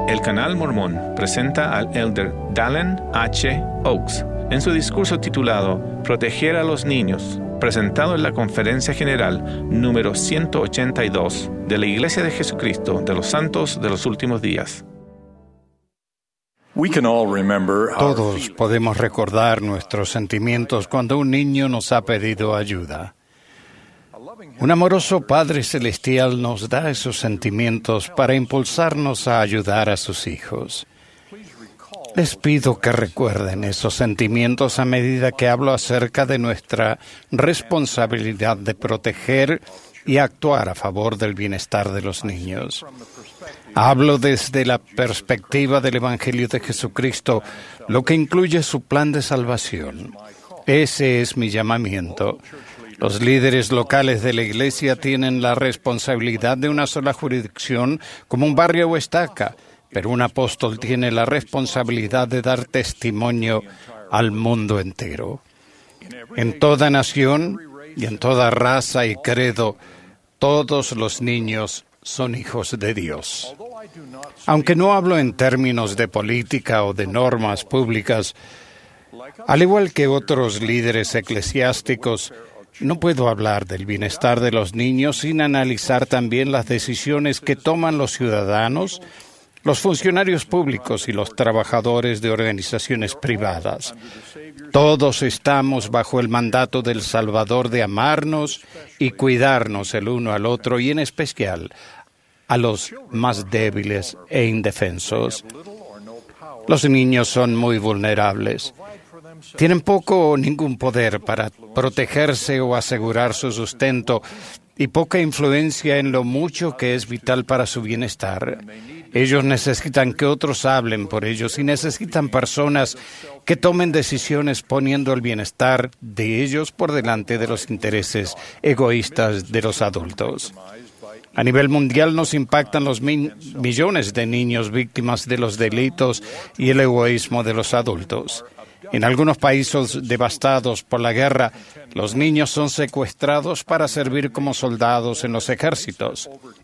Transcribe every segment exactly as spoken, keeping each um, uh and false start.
El Canal Mormón presenta al elder Dallin H. Oaks en su discurso titulado Proteger a los niños, presentado en la Conferencia General número ciento ochenta y dos de la Iglesia de Jesucristo de los Santos de los Últimos Días. Todos podemos recordar nuestros sentimientos cuando un niño nos ha pedido ayuda. Un amoroso Padre Celestial nos da esos sentimientos para impulsarnos a ayudar a sus hijos. Les pido que recuerden esos sentimientos a medida que hablo acerca de nuestra responsabilidad de proteger y actuar a favor del bienestar de los niños. Hablo desde la perspectiva del Evangelio de Jesucristo, lo que incluye su plan de salvación. Ese es mi llamamiento. Los líderes locales de la Iglesia tienen la responsabilidad de una sola jurisdicción, como un barrio o estaca, pero un apóstol tiene la responsabilidad de dar testimonio al mundo entero. En toda nación y en toda raza y credo, todos los niños son hijos de Dios. Aunque no hablo en términos de política o de normas públicas, al igual que otros líderes eclesiásticos, no puedo hablar del bienestar de los niños sin analizar también las decisiones que toman los ciudadanos, los funcionarios públicos y los trabajadores de organizaciones privadas. Todos estamos bajo el mandato del Salvador de amarnos y cuidarnos el uno al otro y en especial a los más débiles e indefensos. Los niños son muy vulnerables. Tienen poco o ningún poder para protegerse o asegurar su sustento y poca influencia en lo mucho que es vital para su bienestar. Ellos necesitan que otros hablen por ellos y necesitan personas que tomen decisiones poniendo el bienestar de ellos por delante de los intereses egoístas de los adultos. A nivel mundial nos impactan los mi- millones de niños víctimas de los delitos y el egoísmo de los adultos. En algunos países devastados por la guerra, los niños son secuestrados para servir como soldados en los ejércitos.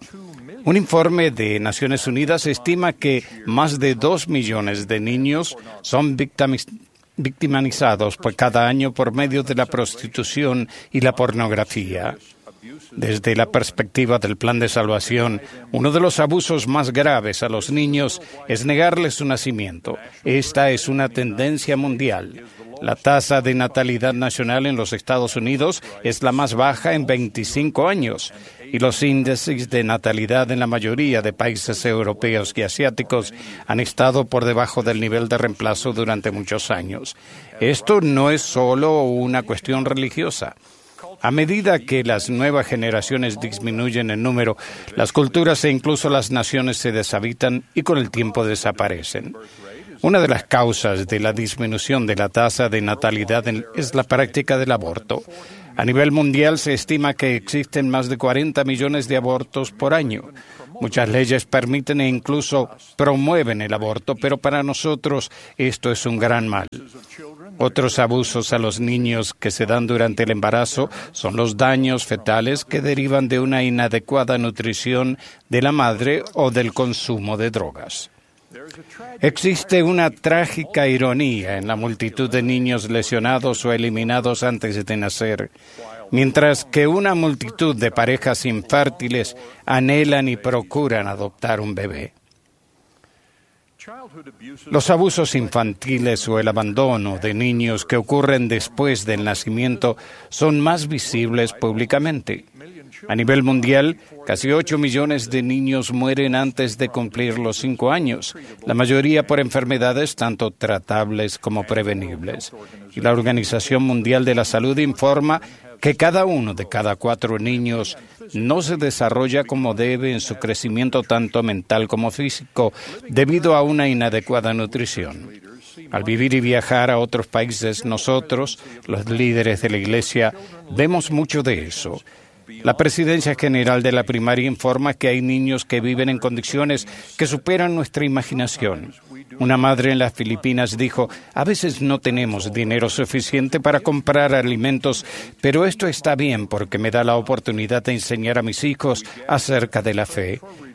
Un informe de Naciones Unidas estima que más de dos millones de niños son victimizados victimizados por cada año por medio de la prostitución y la pornografía. Desde la perspectiva del plan de salvación, uno de los abusos más graves a los niños es negarles su nacimiento. Esta es una tendencia mundial. La tasa de natalidad nacional en los Estados Unidos es la más baja en veinticinco años y los índices de natalidad en la mayoría de países europeos y asiáticos han estado por debajo del nivel de reemplazo durante muchos años. Esto no es solo una cuestión religiosa. A medida que las nuevas generaciones disminuyen en número, las culturas e incluso las naciones se deshabitan y con el tiempo desaparecen. Una de las causas de la disminución de la tasa de natalidad es la práctica del aborto. A nivel mundial se estima que existen más de cuarenta millones de abortos por año. Muchas leyes permiten e incluso promueven el aborto, pero para nosotros esto es un gran mal. Otros abusos a los niños que se dan durante el embarazo son los daños fetales que derivan de una inadecuada nutrición de la madre o del consumo de drogas. Existe una trágica ironía en la multitud de niños lesionados o eliminados antes de nacer, mientras que una multitud de parejas infértiles anhelan y procuran adoptar un bebé. Los abusos infantiles o el abandono de niños que ocurren después del nacimiento son más visibles públicamente. A nivel mundial, casi ocho millones de niños mueren antes de cumplir los cinco años, la mayoría por enfermedades tanto tratables como prevenibles. Y la Organización Mundial de la Salud informa que cada uno de cada cuatro niños no se desarrolla como debe en su crecimiento tanto mental como físico debido a una inadecuada nutrición. Al vivir y viajar a otros países, nosotros, los líderes de la Iglesia, vemos mucho de eso. La Presidencia General de la Primaria informa que hay niños que viven en condiciones que superan nuestra imaginación. Una madre en las Filipinas dijo, a veces no tenemos dinero suficiente para comprar alimentos, pero esto está bien porque me da la oportunidad de enseñar a mis hijos acerca de la fe.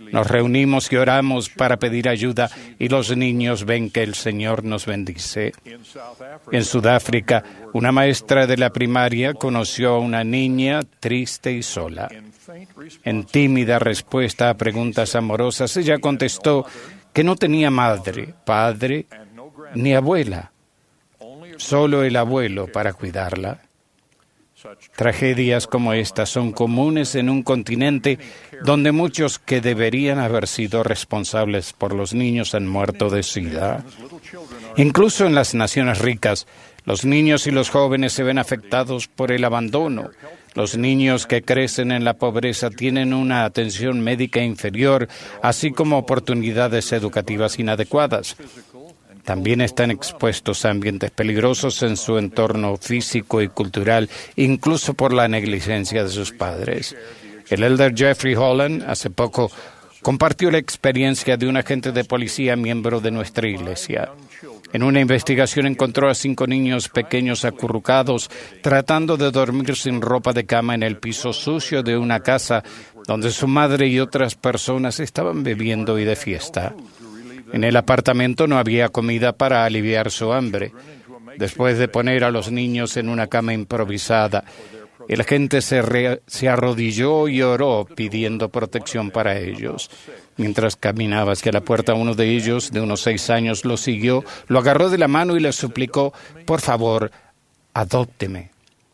Nos reunimos y oramos para pedir ayuda y los niños ven que el Señor nos bendice. En Sudáfrica, una maestra de la primaria conoció a una niña triste y sola. En tímida respuesta a preguntas amorosas, ella contestó que no tenía madre, padre ni abuela, solo el abuelo para cuidarla. Tragedias como estas son comunes en un continente donde muchos que deberían haber sido responsables por los niños han muerto de sida. Incluso en las naciones ricas, los niños y los jóvenes se ven afectados por el abandono. Los niños que crecen en la pobreza tienen una atención médica inferior, así como oportunidades educativas inadecuadas. También están expuestos a ambientes peligrosos en su entorno físico y cultural, incluso por la negligencia de sus padres. El elder Jeffrey Holland hace poco compartió la experiencia de un agente de policía miembro de nuestra iglesia. En una investigación encontró a cinco niños pequeños acurrucados, tratando de dormir sin ropa de cama en el piso sucio de una casa donde su madre y otras personas estaban bebiendo y de fiesta. En el apartamento no había comida para aliviar su hambre. Después de poner a los niños en una cama improvisada, el agente se, re, se arrodilló y oró pidiendo protección para ellos. Mientras caminaba hacia la puerta, uno de ellos, de unos seis años, lo siguió, lo agarró de la mano y le suplicó: por favor, adópteme.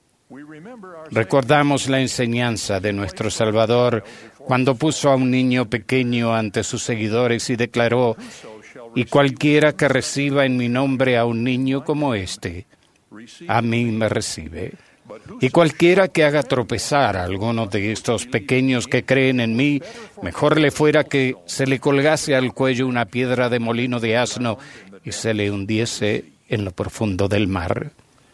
Recordamos la enseñanza de nuestro Salvador cuando puso a un niño pequeño ante sus seguidores y declaró: y cualquiera que reciba en mi nombre a un niño como este, a mí me recibe. Y cualquiera que haga tropezar a alguno de estos pequeños que creen en mí, mejor le fuera que se le colgase al cuello una piedra de molino de asno y se le hundiese en lo profundo del mar.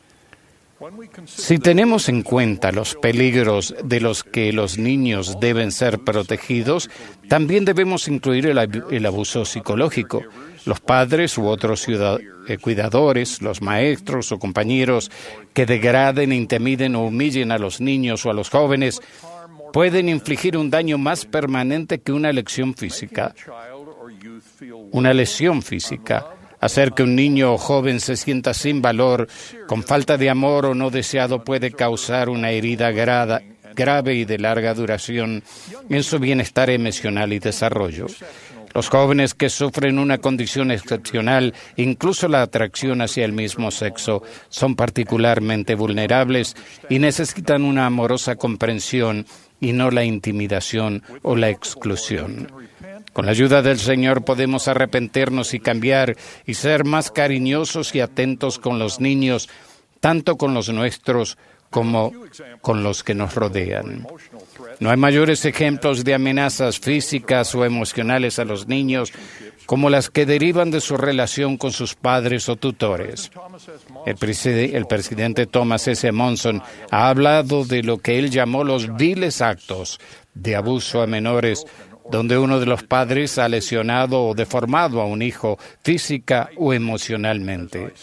Si tenemos en cuenta los peligros de los que los niños deben ser protegidos, también debemos incluir el, el abuso psicológico. Los padres u otros ciudad- eh, cuidadores, los maestros o compañeros que degraden, intimiden o humillen a los niños o a los jóvenes pueden infligir un daño más permanente que una lesión física. Una lesión física. Hacer que un niño o joven se sienta sin valor, con falta de amor o no deseado, puede causar una herida grada, grave y de larga duración en su bienestar emocional y desarrollo. Los jóvenes que sufren una condición excepcional, incluso la atracción hacia el mismo sexo, son particularmente vulnerables y necesitan una amorosa comprensión y no la intimidación o la exclusión. Con la ayuda del Señor podemos arrepentirnos y cambiar y ser más cariñosos y atentos con los niños, tanto con los nuestros como con los que nos rodean. No hay mayores ejemplos de amenazas físicas o emocionales a los niños como las que derivan de su relación con sus padres o tutores. El, preside, el presidente Thomas S. Monson ha hablado de lo que él llamó los viles actos de abuso a menores, donde uno de los padres ha lesionado o deformado a un hijo física o emocionalmente.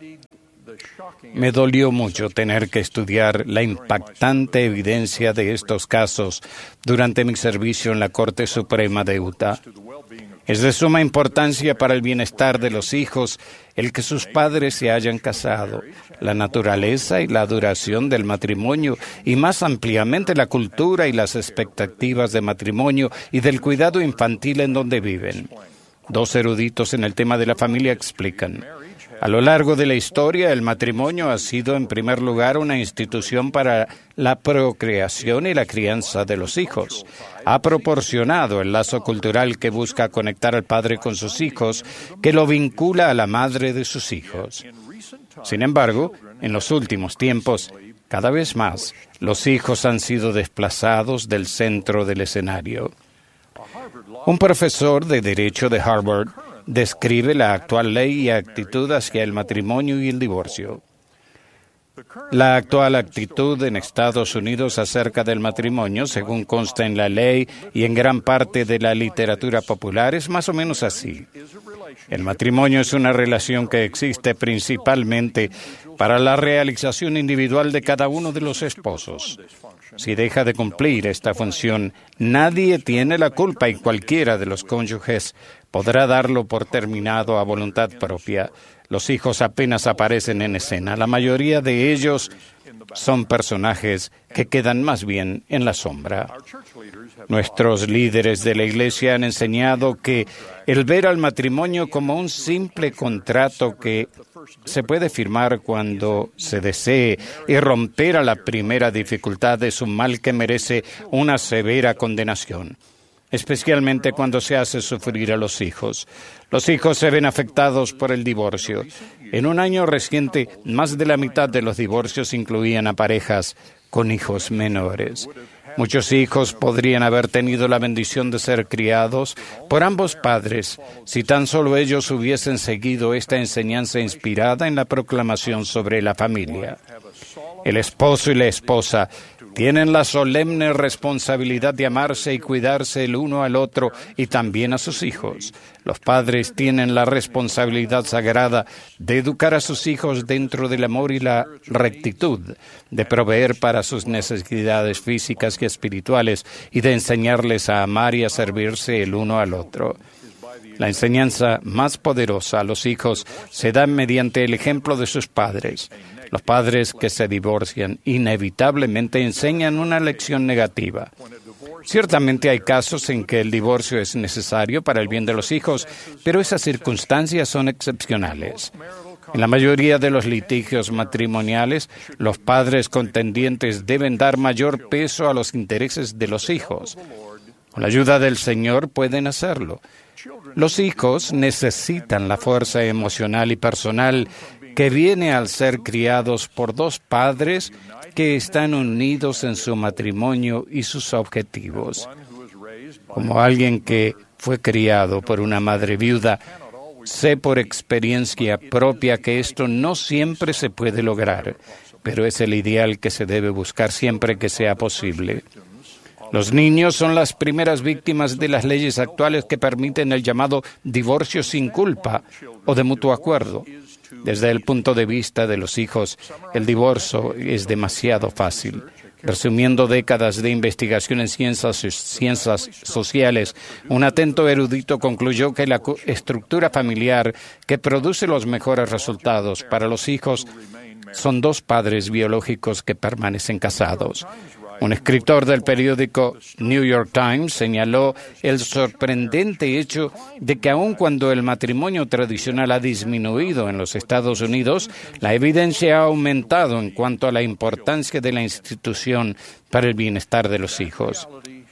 Me dolió mucho tener que estudiar la impactante evidencia de estos casos durante mi servicio en la Corte Suprema de Utah. Es de suma importancia para el bienestar de los hijos el que sus padres se hayan casado, la naturaleza y la duración del matrimonio y más ampliamente la cultura y las expectativas de matrimonio y del cuidado infantil en donde viven. Dos eruditos en el tema de la familia explican: a lo largo de la historia, el matrimonio ha sido en primer lugar una institución para la procreación y la crianza de los hijos. Ha proporcionado el lazo cultural que busca conectar al padre con sus hijos, que lo vincula a la madre de sus hijos. Sin embargo, en los últimos tiempos, cada vez más, los hijos han sido desplazados del centro del escenario. Un profesor de Derecho de Harvard describe la actual ley y actitud hacia el matrimonio y el divorcio. La actual actitud en Estados Unidos acerca del matrimonio, según consta en la ley y en gran parte de la literatura popular, es más o menos así. El matrimonio es una relación que existe principalmente para la realización individual de cada uno de los esposos. si deja de cumplir esta función, nadie tiene la culpa y cualquiera de los cónyuges podrá darlo por terminado a voluntad propia. Los hijos apenas aparecen en escena. La mayoría de ellos son personajes que quedan más bien en la sombra. Nuestros líderes de la Iglesia han enseñado que el ver al matrimonio como un simple contrato que se puede firmar cuando se desee y romper a la primera dificultad es un mal que merece una severa condenación, especialmente cuando se hace sufrir a los hijos. Los hijos se ven afectados por el divorcio. En un año reciente, más de la mitad de los divorcios incluían a parejas con hijos menores. Muchos hijos podrían haber tenido la bendición de ser criados por ambos padres si tan solo ellos hubiesen seguido esta enseñanza inspirada en la proclamación sobre la familia. El esposo y la esposa tienen la solemne responsabilidad de amarse y cuidarse el uno al otro y también a sus hijos. Los padres tienen la responsabilidad sagrada de educar a sus hijos dentro del amor y la rectitud, de proveer para sus necesidades físicas y espirituales y de enseñarles a amar y a servirse el uno al otro. La enseñanza más poderosa a los hijos se da mediante el ejemplo de sus padres. Los padres que se divorcian inevitablemente enseñan una lección negativa. Ciertamente hay casos en que el divorcio es necesario para el bien de los hijos, pero esas circunstancias son excepcionales. En la mayoría de los litigios matrimoniales, los padres contendientes deben dar mayor peso a los intereses de los hijos. Con la ayuda del Señor pueden hacerlo. Los hijos necesitan la fuerza emocional y personal que viene al ser criados por dos padres que están unidos en su matrimonio y sus objetivos. Como alguien que fue criado por una madre viuda, sé por experiencia propia que esto no siempre se puede lograr, pero es el ideal que se debe buscar siempre que sea posible. Los niños son las primeras víctimas de las leyes actuales que permiten el llamado divorcio sin culpa o de mutuo acuerdo. Desde el punto de vista de los hijos, el divorcio es demasiado fácil. Resumiendo décadas de investigación en ciencias, ciencias sociales, un atento erudito concluyó que la estructura familiar que produce los mejores resultados para los hijos son dos padres biológicos que permanecen casados. Un escritor del periódico New York Times señaló el sorprendente hecho de que aun cuando el matrimonio tradicional ha disminuido en los Estados Unidos, la evidencia ha aumentado en cuanto a la importancia de la institución para el bienestar de los hijos.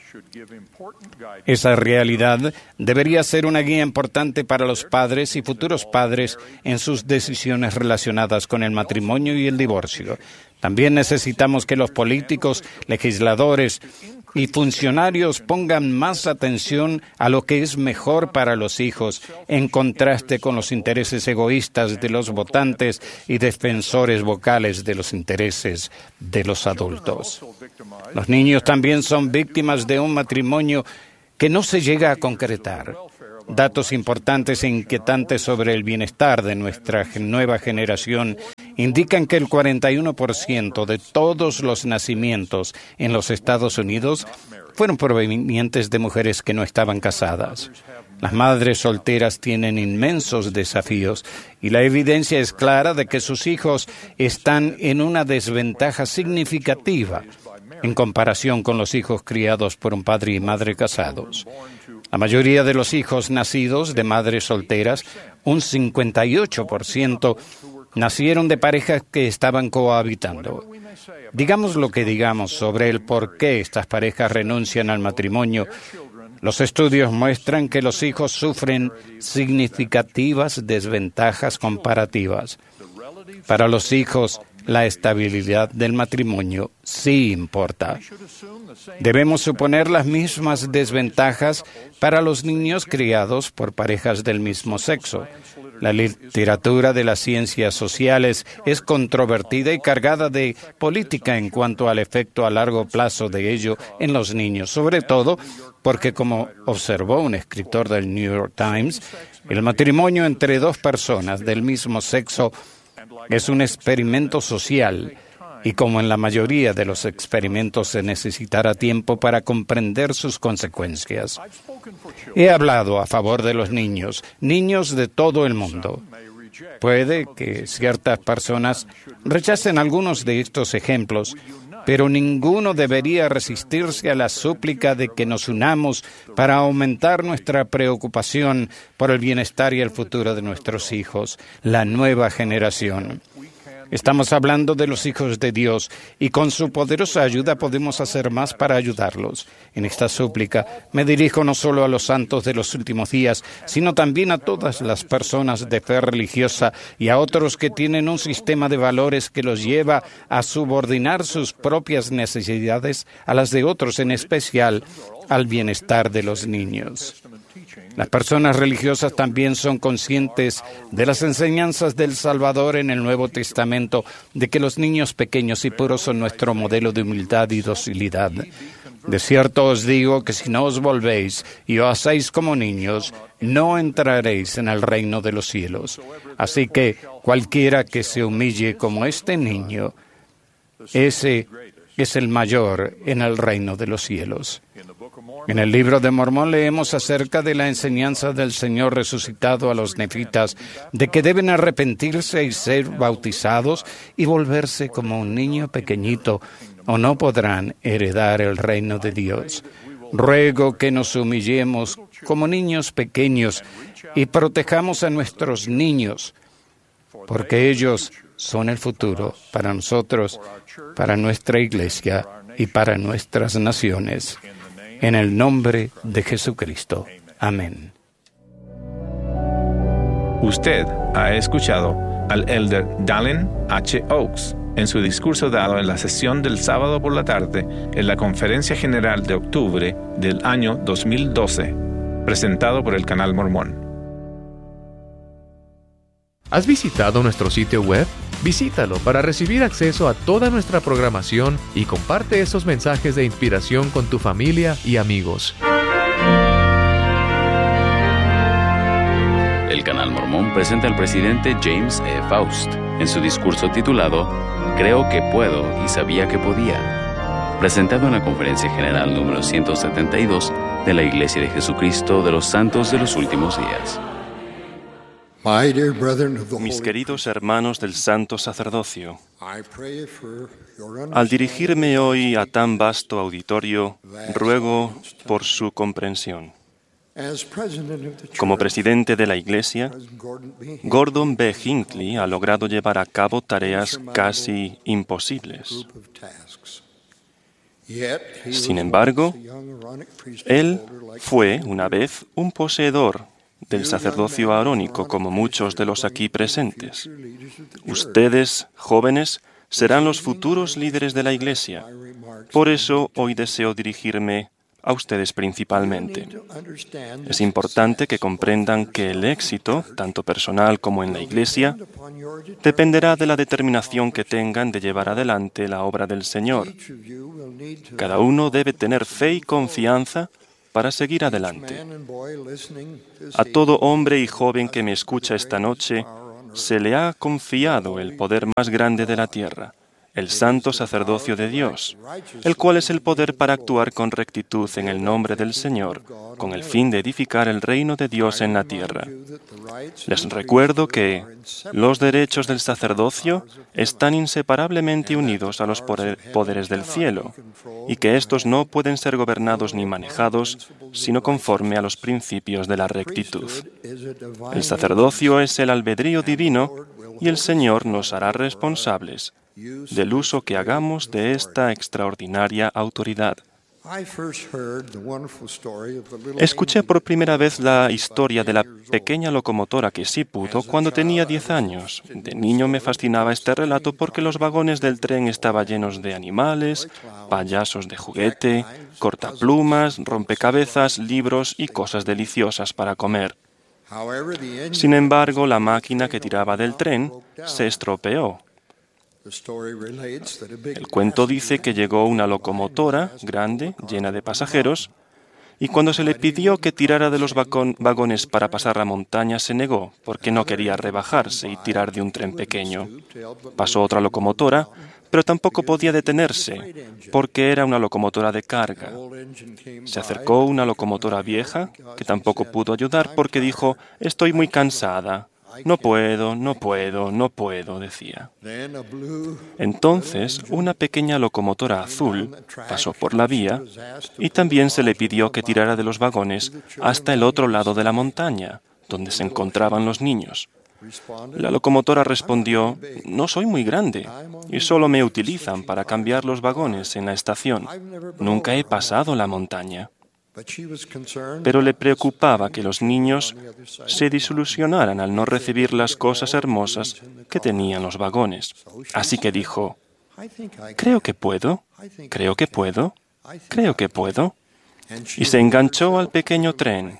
Esa realidad debería ser una guía importante para los padres y futuros padres en sus decisiones relacionadas con el matrimonio y el divorcio. También necesitamos que los políticos, legisladores y funcionarios pongan más atención a lo que es mejor para los hijos, en contraste con los intereses egoístas de los votantes y defensores vocales de los intereses de los adultos. Los niños también son víctimas de un matrimonio que no se llega a concretar. Datos importantes e inquietantes sobre el bienestar de nuestra nueva generación indican que el cuarenta y uno por ciento de todos los nacimientos en los Estados Unidos fueron provenientes de mujeres que no estaban casadas. Las madres solteras tienen inmensos desafíos y la evidencia es clara de que sus hijos están en una desventaja significativa en comparación con los hijos criados por un padre y madre casados. La mayoría de los hijos nacidos de madres solteras, un cincuenta y ocho por ciento, nacieron de parejas que estaban cohabitando. Digamos lo que digamos sobre el por qué estas parejas renuncian al matrimonio, los estudios muestran que los hijos sufren significativas desventajas comparativas. Para los hijos, la estabilidad del matrimonio sí importa. Debemos suponer las mismas desventajas para los niños criados por parejas del mismo sexo. La literatura de las ciencias sociales es controvertida y cargada de política en cuanto al efecto a largo plazo de ello en los niños, sobre todo porque, como observó un escritor del New York Times, el matrimonio entre dos personas del mismo sexo es un experimento social y como en la mayoría de los experimentos se necesitará tiempo para comprender sus consecuencias. He hablado a favor de los niños, niños de todo el mundo. Puede que ciertas personas rechacen algunos de estos ejemplos, pero ninguno debería resistirse a la súplica de que nos unamos para aumentar nuestra preocupación por el bienestar y el futuro de nuestros hijos, la nueva generación. Estamos hablando de los hijos de Dios y con su poderosa ayuda podemos hacer más para ayudarlos. En esta súplica me dirijo no solo a los santos de los últimos días, sino también a todas las personas de fe religiosa y a otros que tienen un sistema de valores que los lleva a subordinar sus propias necesidades a las de otros, en especial al bienestar de los niños. Las personas religiosas también son conscientes de las enseñanzas del Salvador en el Nuevo Testamento, de que los niños pequeños y puros son nuestro modelo de humildad y docilidad. De cierto os digo que si no os volvéis y os hacéis como niños, no entraréis en el reino de los cielos. Así que cualquiera que se humille como este niño, ese es el mayor en el reino de los cielos. En el libro de Mormón leemos acerca de la enseñanza del Señor resucitado a los nefitas, de que deben arrepentirse y ser bautizados y volverse como un niño pequeñito, o no podrán heredar el reino de Dios. Ruego que nos humillemos como niños pequeños y protejamos a nuestros niños, porque ellos son el futuro para nosotros, para nuestra iglesia y para nuestras naciones. En el nombre de Jesucristo. Amén. Usted ha escuchado al elder Dallin H. Oaks en su discurso dado en la sesión del sábado por la tarde en la Conferencia General de octubre del año dos mil doce, presentado por el Canal Mormón. ¿Has visitado nuestro sitio web? Visítalo para recibir acceso a toda nuestra programación y comparte estos mensajes de inspiración con tu familia y amigos. El Canal Mormón presenta al presidente James E. Faust en su discurso titulado Creo que puedo y sabía que podía, presentado en la Conferencia General número ciento setenta y dos de la Iglesia de Jesucristo de los Santos de los Últimos Días. Mis queridos hermanos del Santo Sacerdocio, al dirigirme hoy a tan vasto auditorio, ruego por su comprensión. Como presidente de la Iglesia, Gordon B. Hinckley ha logrado llevar a cabo tareas casi imposibles. Sin embargo, él fue una vez un poseedor del sacerdocio arónico, como muchos de los aquí presentes. Ustedes, jóvenes, serán los futuros líderes de la Iglesia. Por eso, hoy deseo dirigirme a ustedes principalmente. Es importante que comprendan que el éxito, tanto personal como en la Iglesia, dependerá de la determinación que tengan de llevar adelante la obra del Señor. Cada uno debe tener fe y confianza para seguir adelante. A todo hombre y joven que me escucha esta noche, se le ha confiado el poder más grande de la tierra, el santo sacerdocio de Dios, el cual es el poder para actuar con rectitud en el nombre del Señor, con el fin de edificar el reino de Dios en la tierra. Les recuerdo que los derechos del sacerdocio están inseparablemente unidos a los poderes del cielo, y que estos no pueden ser gobernados ni manejados, sino conforme a los principios de la rectitud. El sacerdocio es el albedrío divino, y el Señor nos hará responsables del uso que hagamos de esta extraordinaria autoridad. Escuché por primera vez la historia de la pequeña locomotora que sí pudo cuando tenía diez años. De niño me fascinaba este relato porque los vagones del tren estaban llenos de animales, payasos de juguete, cortaplumas, rompecabezas, libros y cosas deliciosas para comer. Sin embargo, la máquina que tiraba del tren se estropeó. El cuento dice que llegó una locomotora grande, llena de pasajeros, y cuando se le pidió que tirara de los vagones para pasar la montaña, se negó, porque no quería rebajarse y tirar de un tren pequeño. Pasó otra locomotora, pero tampoco podía detenerse, porque era una locomotora de carga. Se acercó una locomotora vieja, que tampoco pudo ayudar porque dijo, «Estoy muy cansada. No puedo, no puedo, no puedo», decía. Entonces, una pequeña locomotora azul pasó por la vía y también se le pidió que tirara de los vagones hasta el otro lado de la montaña, donde se encontraban los niños. La locomotora respondió, «No soy muy grande y solo me utilizan para cambiar los vagones en la estación. Nunca he pasado la montaña». Pero le preocupaba que los niños se desilusionaran al no recibir las cosas hermosas que tenían los vagones. Así que dijo, «Creo que puedo, creo que puedo, creo que puedo». Y se enganchó al pequeño tren.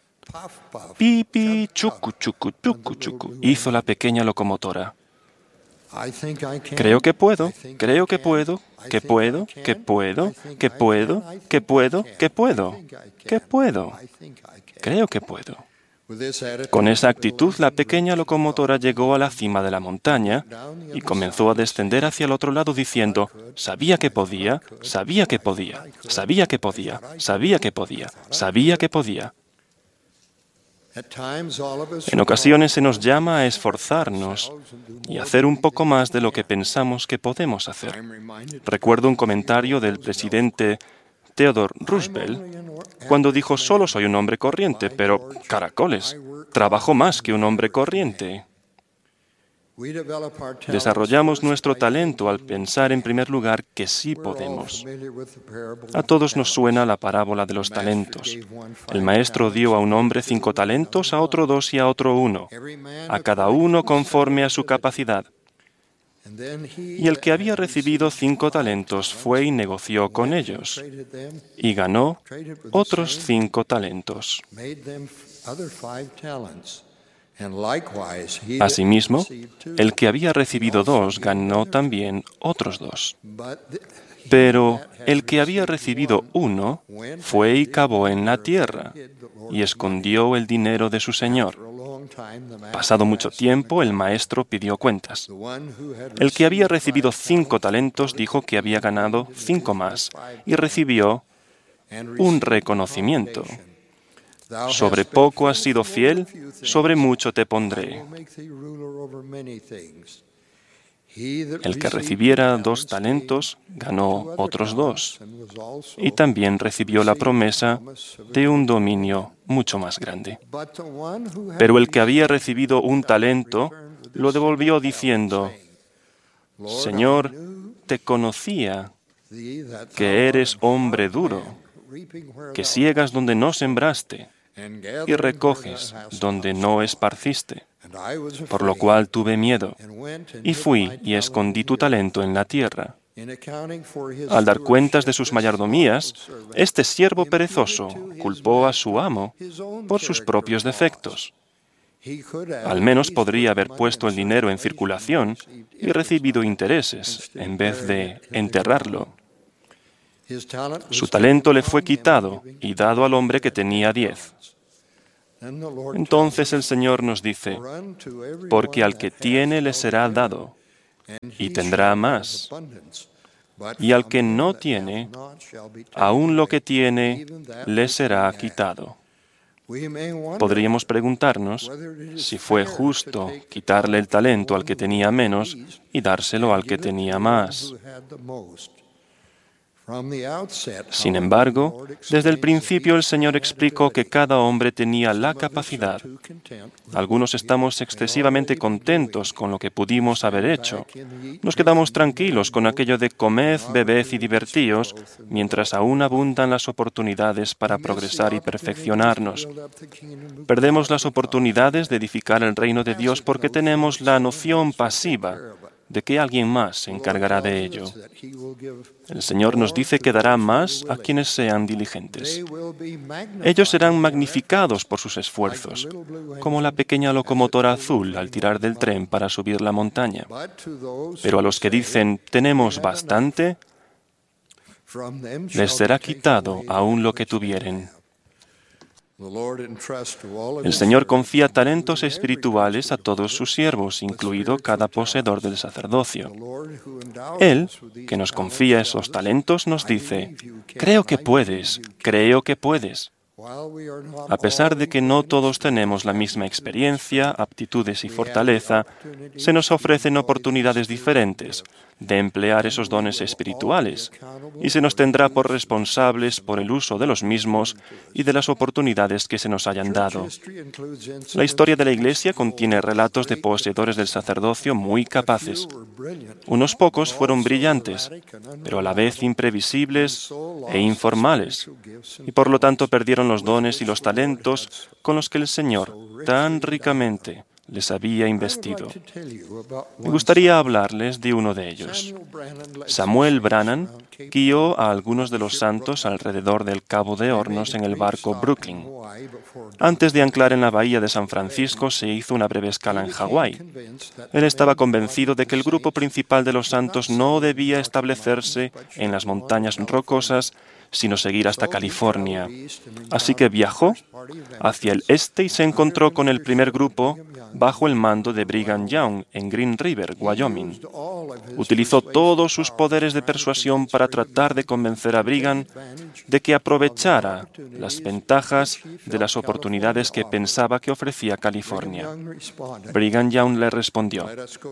Pipi, chucu, chucu, chucu, chucu, hizo la pequeña locomotora. Creo que puedo, creo que puedo, que puedo, que puedo, que puedo, que puedo, que puedo, que puedo, creo que puedo. Con esa actitud, la pequeña locomotora llegó a la cima de la montaña y comenzó a descender hacia el otro lado diciendo, sabía que podía, sabía que podía, sabía que podía, sabía que podía, sabía que podía. En ocasiones se nos llama a esforzarnos y hacer un poco más de lo que pensamos que podemos hacer. Recuerdo un comentario del presidente Theodore Roosevelt cuando dijo, solo soy un hombre corriente, pero caracoles, trabajo más que un hombre corriente. Desarrollamos nuestro talento al pensar en primer lugar que sí podemos. A todos nos suena la parábola de los talentos. El maestro dio a un hombre cinco talentos, a otro dos y a otro uno, a cada uno conforme a su capacidad. Y el que había recibido cinco talentos fue y negoció con ellos, y ganó otros cinco talentos. Asimismo, el que había recibido dos ganó también otros dos. Pero el que había recibido uno fue y cavó en la tierra y escondió el dinero de su señor. Pasado mucho tiempo, el maestro pidió cuentas. El que había recibido cinco talentos dijo que había ganado cinco más y recibió un reconocimiento. Sobre poco has sido fiel, sobre mucho te pondré. El que recibiera dos talentos ganó otros dos y también recibió la promesa de un dominio mucho más grande. Pero el que había recibido un talento lo devolvió diciendo, Señor, te conocía que eres hombre duro, que siegas donde no sembraste y recoges donde no esparciste. Por lo cual tuve miedo, y fui y escondí tu talento en la tierra. Al dar cuentas de sus mayordomías, este siervo perezoso culpó a su amo por sus propios defectos. Al menos podría haber puesto el dinero en circulación y recibido intereses, en vez de enterrarlo. Su talento le fue quitado y dado al hombre que tenía diez. Entonces el Señor nos dice, porque al que tiene le será dado, y tendrá más. Y al que no tiene, aún lo que tiene le será quitado. Podríamos preguntarnos si fue justo quitarle el talento al que tenía menos y dárselo al que tenía más. Sin embargo, desde el principio el Señor explicó que cada hombre tenía la capacidad. Algunos estamos excesivamente contentos con lo que pudimos haber hecho. Nos quedamos tranquilos con aquello de comed, bebed y divertíos, mientras aún abundan las oportunidades para progresar y perfeccionarnos. Perdemos las oportunidades de edificar el reino de Dios porque tenemos la noción pasiva de que alguien más se encargará de ello. El Señor nos dice que dará más a quienes sean diligentes. Ellos serán magnificados por sus esfuerzos, como la pequeña locomotora azul al tirar del tren para subir la montaña. Pero a los que dicen, tenemos bastante, les será quitado aún lo que tuvieren. El Señor confía talentos espirituales a todos sus siervos, incluido cada poseedor del sacerdocio. Él, que nos confía esos talentos, nos dice, creo que puedes, creo que puedes. A pesar de que no todos tenemos la misma experiencia, aptitudes y fortaleza, se nos ofrecen oportunidades diferentes de emplear esos dones espirituales y se nos tendrá por responsables por el uso de los mismos y de las oportunidades que se nos hayan dado. La historia de la Iglesia contiene relatos de poseedores del sacerdocio muy capaces. Unos pocos fueron brillantes, pero a la vez imprevisibles e informales, y por lo tanto perdieron los dones y los talentos con los que el Señor tan ricamente les había investido. Me gustaría hablarles de uno de ellos. Samuel Branham guió a algunos de los santos alrededor del Cabo de Hornos en el barco Brooklyn. Antes de anclar en la bahía de San Francisco, se hizo una breve escala en Hawái. Él estaba convencido de que el grupo principal de los santos no debía establecerse en las montañas rocosas, sino seguir hasta California. Así que viajó hacia el este y se encontró con el primer grupo bajo el mando de Brigham Young en Green River, Wyoming. Utilizó todos sus poderes de persuasión para tratar de convencer a Brigham de que aprovechara las ventajas de las oportunidades que pensaba que ofrecía California. Brigham Young le respondió,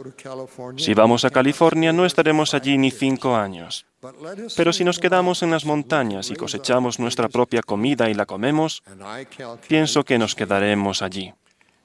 si vamos a California no estaremos allí ni cinco años. Pero si nos quedamos en las montañas y cosechamos nuestra propia comida y la comemos, pienso que nos quedaremos allí.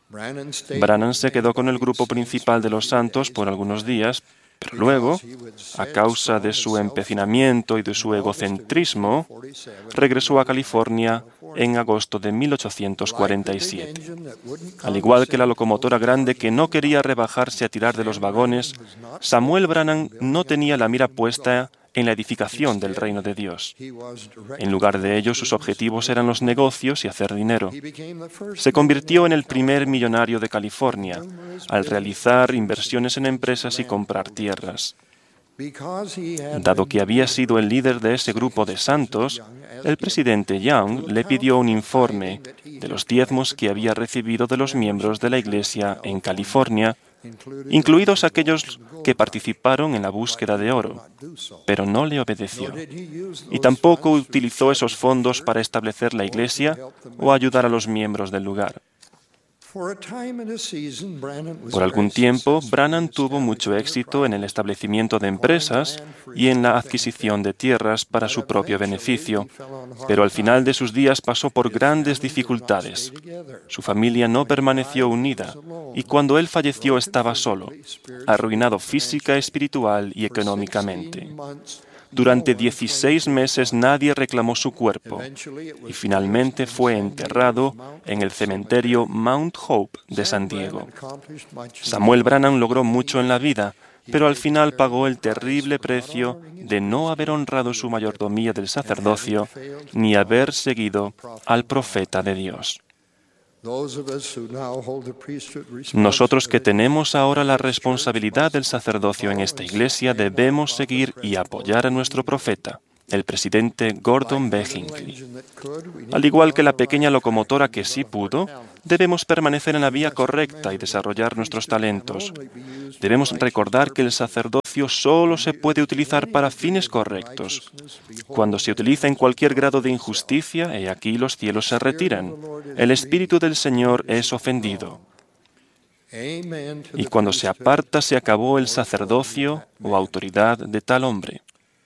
Branham se quedó con el grupo principal de los santos por algunos días, pero luego, a causa de su empecinamiento y de su egocentrismo, regresó a California en agosto de mil ochocientos cuarenta y siete. Al igual que la locomotora grande que no quería rebajarse a tirar de los vagones, Samuel Branham no tenía la mira puesta en la edificación del reino de Dios. En lugar de ello, sus objetivos eran los negocios y hacer dinero. Se convirtió en el primer millonario de California al realizar inversiones en empresas y comprar tierras. Dado que había sido el líder de ese grupo de santos, el presidente Young le pidió un informe de los diezmos que había recibido de los miembros de la Iglesia en California, incluidos aquellos que participaron en la búsqueda de oro, pero no le obedeció. Y tampoco utilizó esos fondos para establecer la iglesia o ayudar a los miembros del lugar. Por algún tiempo, Branham tuvo mucho éxito en el establecimiento de empresas y en la adquisición de tierras para su propio beneficio, pero al final de sus días pasó por grandes dificultades. Su familia no permaneció unida y cuando él falleció estaba solo, arruinado física, espiritual y económicamente. Durante dieciséis meses nadie reclamó su cuerpo y finalmente fue enterrado en el cementerio Mount Hope de San Diego. Samuel Branham logró mucho en la vida, pero al final pagó el terrible precio de no haber honrado su mayordomía del sacerdocio ni haber seguido al profeta de Dios. Nosotros que tenemos ahora la responsabilidad del sacerdocio en esta iglesia debemos seguir y apoyar a nuestro profeta, el presidente Gordon B. Hinckley. Al igual que la pequeña locomotora que sí pudo, debemos permanecer en la vía correcta y desarrollar nuestros talentos. Debemos recordar que el sacerdocio solo se puede utilizar para fines correctos. Cuando se utiliza en cualquier grado de injusticia, he aquí los cielos se retiran. El Espíritu del Señor es ofendido. Y cuando se aparta, se acabó el sacerdocio o autoridad de tal hombre.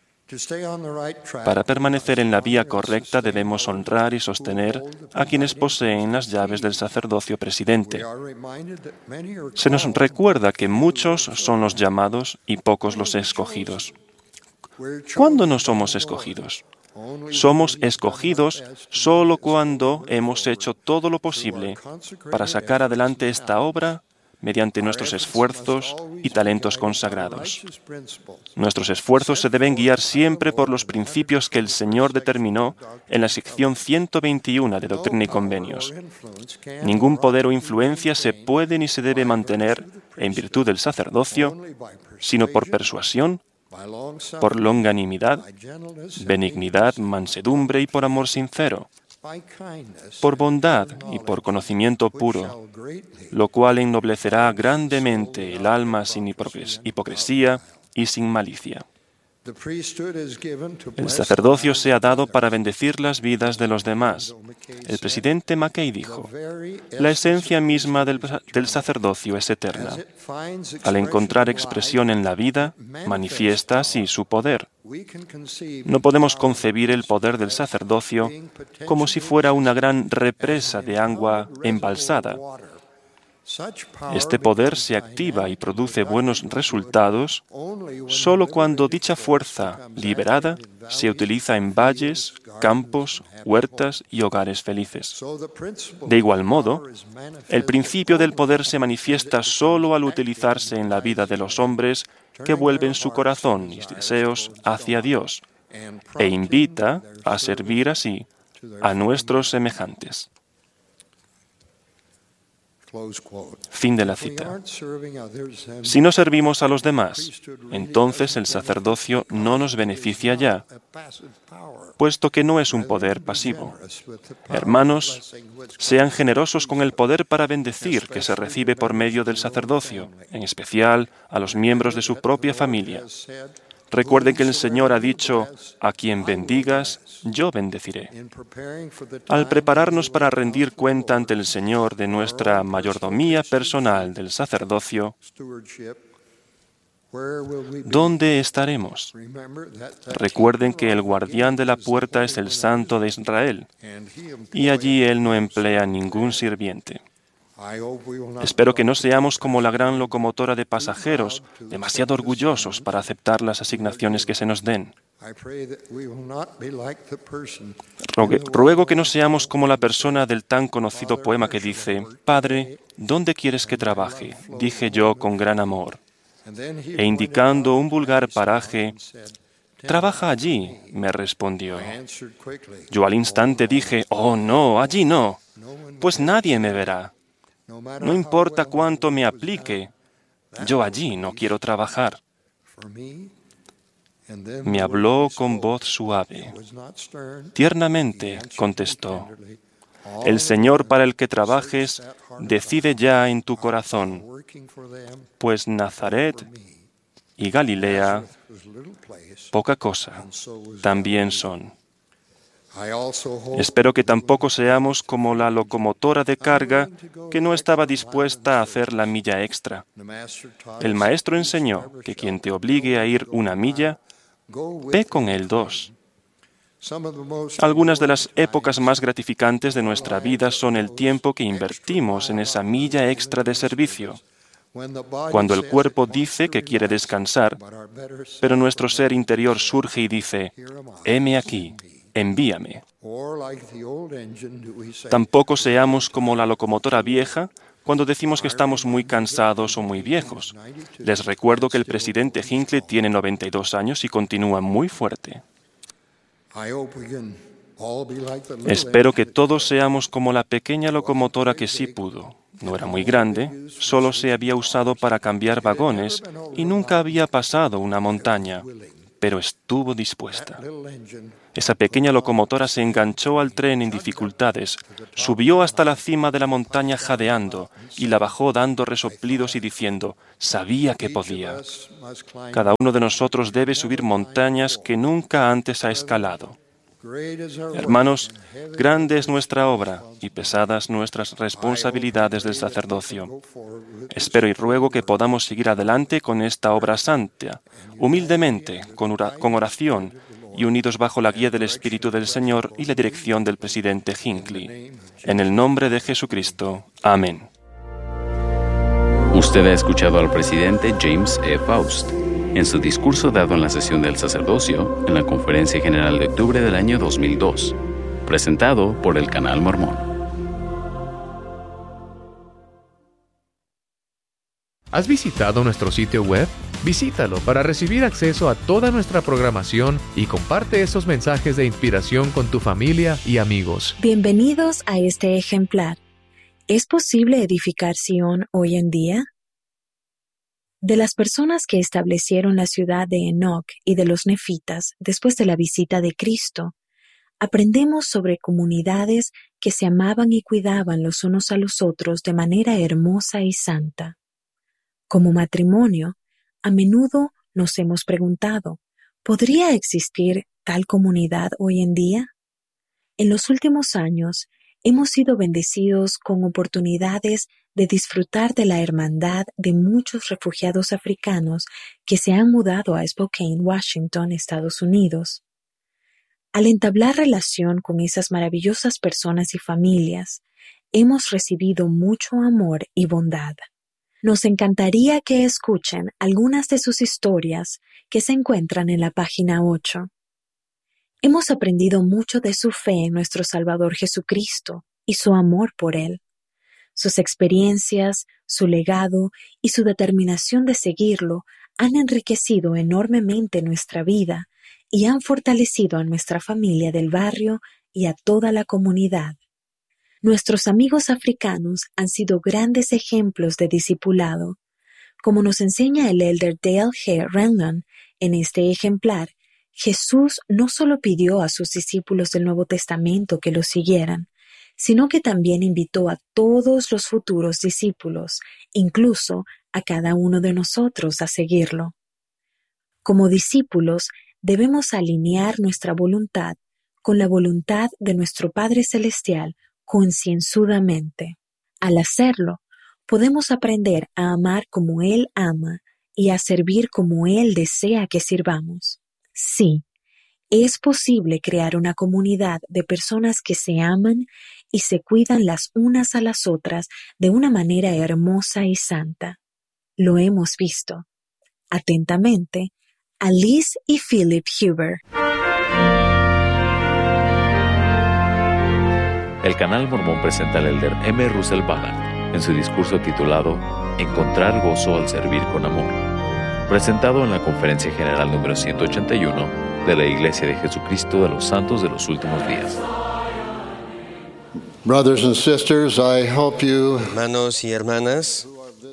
Para permanecer en la vía correcta debemos honrar y sostener a quienes poseen las llaves del sacerdocio presidente. Se nos recuerda que muchos son los llamados y pocos los escogidos. ¿Cuándo no somos escogidos? Somos escogidos solo cuando hemos hecho todo lo posible para sacar adelante esta obra mediante nuestros esfuerzos y talentos consagrados. Nuestros esfuerzos se deben guiar siempre por los principios que el Señor determinó en la sección ciento veintiuno de Doctrina y Convenios. Ningún poder o influencia se puede ni se debe mantener en virtud del sacerdocio, sino por persuasión, por longanimidad, benignidad, mansedumbre y por amor sincero. por bondad y por conocimiento puro, lo cual ennoblecerá grandemente el alma sin hipocresía y sin malicia. El sacerdocio se ha dado para bendecir las vidas de los demás. El presidente Mackay dijo, la esencia misma del, del sacerdocio es eterna. Al encontrar expresión en la vida, manifiesta así su poder. No podemos concebir el poder del sacerdocio como si fuera una gran represa de agua embalsada. Este poder se activa y produce buenos resultados solo cuando dicha fuerza liberada se utiliza en valles, campos, huertas y hogares felices. De igual modo, el principio del poder se manifiesta solo al utilizarse en la vida de los hombres que vuelven su corazón y deseos hacia Dios e invita a servir así a nuestros semejantes. Fin de la cita. Si no servimos a los demás, entonces el sacerdocio no nos beneficia ya, puesto que no es un poder pasivo. Hermanos, sean generosos con el poder para bendecir que se recibe por medio del sacerdocio, en especial a los miembros de su propia familia. Recuerden que el Señor ha dicho, a quien bendigas, yo bendeciré. Al prepararnos para rendir cuenta ante el Señor de nuestra mayordomía personal del sacerdocio, ¿dónde estaremos? Recuerden que el guardián de la puerta es el Santo de Israel, y allí Él no emplea ningún sirviente. Espero que no seamos como la gran locomotora de pasajeros, demasiado orgullosos para aceptar las asignaciones que se nos den. Rogue- ruego que no seamos como la persona del tan conocido poema que dice, «Padre, ¿dónde quieres que trabaje?», dije yo con gran amor. E indicando un vulgar paraje, «Trabaja allí», me respondió. Yo al instante dije, «Oh, no, allí no, pues nadie me verá. No importa cuánto me aplique, yo allí no quiero trabajar». Me habló con voz suave. Tiernamente contestó, «El Señor para el que trabajes decide ya en tu corazón, pues Nazaret y Galilea, poca cosa, también son». Espero que tampoco seamos como la locomotora de carga que no estaba dispuesta a hacer la milla extra. El maestro enseñó que quien te obligue a ir una milla, ve con él dos. Algunas de las épocas más gratificantes de nuestra vida son el tiempo que invertimos en esa milla extra de servicio, cuando el cuerpo dice que quiere descansar, pero nuestro ser interior surge y dice, «Heme aquí, envíame». Tampoco seamos como la locomotora vieja cuando decimos que estamos muy cansados o muy viejos. Les recuerdo que el presidente Hinckley tiene noventa y dos años y continúa muy fuerte. Espero que todos seamos como la pequeña locomotora que sí pudo. No era muy grande, solo se había usado para cambiar vagones y nunca había pasado una montaña, pero estuvo dispuesta. Esa pequeña locomotora se enganchó al tren en dificultades, subió hasta la cima de la montaña jadeando y la bajó dando resoplidos y diciendo, «Sabía que podía». Cada uno de nosotros debe subir montañas que nunca antes ha escalado. Hermanos, grande es nuestra obra y pesadas nuestras responsabilidades del sacerdocio. Espero y ruego que podamos seguir adelante con esta obra santa, humildemente, con oración y unidos bajo la guía del Espíritu del Señor y la dirección del presidente Hinckley. En el nombre de Jesucristo. Amén. Usted ha escuchado al presidente James E. Faust en su discurso dado en la sesión del sacerdocio en la Conferencia General de octubre del año dos mil dos, presentado por el Canal Mormón. ¿Has visitado nuestro sitio web? Visítalo para recibir acceso a toda nuestra programación y comparte esos mensajes de inspiración con tu familia y amigos. Bienvenidos a este ejemplar. ¿Es posible edificar Sion hoy en día? De las personas que establecieron la ciudad de Enoc y de los nefitas después de la visita de Cristo, aprendemos sobre comunidades que se amaban y cuidaban los unos a los otros de manera hermosa y santa. Como matrimonio, a menudo nos hemos preguntado, ¿podría existir tal comunidad hoy en día? En los últimos años, hemos sido bendecidos con oportunidades de disfrutar de la hermandad de muchos refugiados africanos que se han mudado a Spokane, Washington, Estados Unidos. Al entablar relación con esas maravillosas personas y familias, hemos recibido mucho amor y bondad. Nos encantaría que escuchen algunas de sus historias que se encuentran en la página ocho. Hemos aprendido mucho de su fe en nuestro Salvador Jesucristo y su amor por Él. Sus experiencias, su legado y su determinación de seguirlo han enriquecido enormemente nuestra vida y han fortalecido a nuestra familia del barrio y a toda la comunidad. Nuestros amigos africanos han sido grandes ejemplos de discipulado. Como nos enseña el elder Dale G. Renlund en este ejemplar, Jesús no solo pidió a sus discípulos del Nuevo Testamento que lo siguieran, sino que también invitó a todos los futuros discípulos, incluso a cada uno de nosotros, a seguirlo. Como discípulos, debemos alinear nuestra voluntad con la voluntad de nuestro Padre Celestial concienzudamente. Al hacerlo, podemos aprender a amar como Él ama y a servir como Él desea que sirvamos. Sí, es posible crear una comunidad de personas que se aman y se cuidan las unas a las otras de una manera hermosa y santa. Lo hemos visto. Atentamente, Alice y Philip Huber. El Canal Mormón presenta al elder M. Russell Ballard en su discurso titulado Encontrar gozo al servir con amor, presentado en la Conferencia General número ciento ochenta y uno de la Iglesia de Jesucristo de los Santos de los Últimos Días. Brothers and sisters, I hope you Hermanos y hermanas,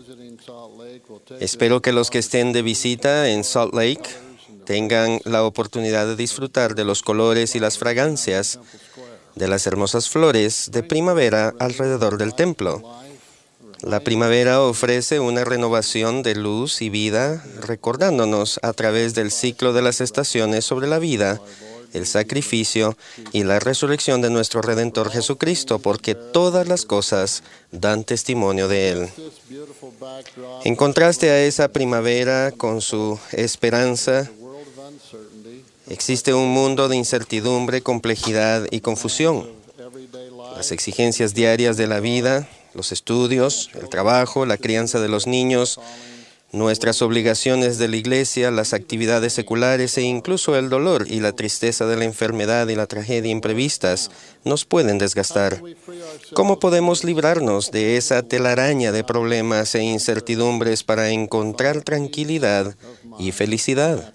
espero que los que estén de visita en Salt Lake tengan la oportunidad de disfrutar de los colores y las fragancias de las hermosas flores de primavera alrededor del templo. La primavera ofrece una renovación de luz y vida, recordándonos a través del ciclo de las estaciones sobre la vida, el sacrificio y la resurrección de nuestro Redentor Jesucristo, porque todas las cosas dan testimonio de Él. En contraste a esa primavera con su esperanza, existe un mundo de incertidumbre, complejidad y confusión. Las exigencias diarias de la vida, los estudios, el trabajo, la crianza de los niños, nuestras obligaciones de la iglesia, las actividades seculares e incluso el dolor y la tristeza de la enfermedad y la tragedia imprevistas nos pueden desgastar. ¿Cómo podemos librarnos de esa telaraña de problemas e incertidumbres para encontrar tranquilidad y felicidad?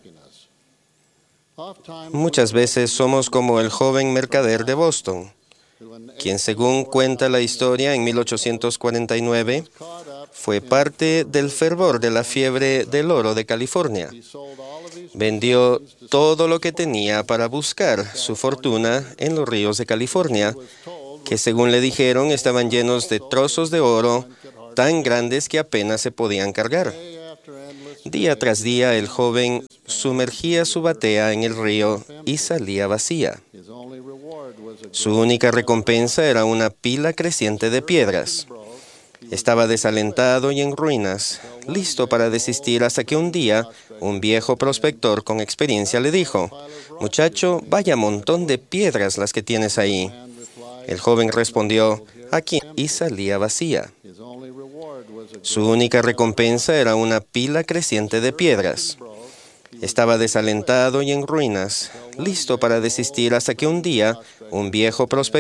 Muchas veces somos como el joven mercader de Boston, quien, según cuenta la historia, en mil ochocientos cuarenta y nueve, fue parte del fervor de la fiebre del oro de California. Vendió todo lo que tenía para buscar su fortuna en los ríos de California, que, según le dijeron, estaban llenos de trozos de oro tan grandes que apenas se podían cargar. Día tras día, el joven sumergía su batea en el río y salía vacía. Su única recompensa era una pila creciente de piedras. Estaba desalentado y en ruinas, listo para desistir hasta que un día un viejo prospector con experiencia le dijo: «Muchacho, vaya montón de piedras las que tienes ahí». El joven respondió: «Aquí», y salía vacía. Su única recompensa era una pila creciente de piedras. Estaba desalentado y en ruinas, listo para desistir hasta que un día un viejo prospector